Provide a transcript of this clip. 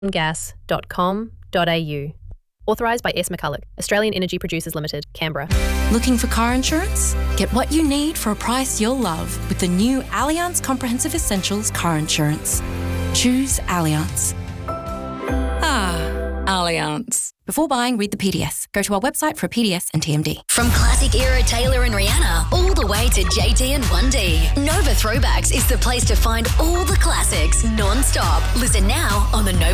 gas.com.au. Authorised by S. McCulloch, Australian Energy Producers Limited, Canberra. Looking for car insurance? Get what you need for a price you'll love with the new Allianz Comprehensive Essentials car insurance. Choose Allianz. Allianz. Before buying, read the PDS. Go to our website for a PDS and TMD. From classic era Taylor and Rihanna, all the way to JT and 1D, Nova Throwbacks is the place to find all the classics non-stop. Listen now on the Nova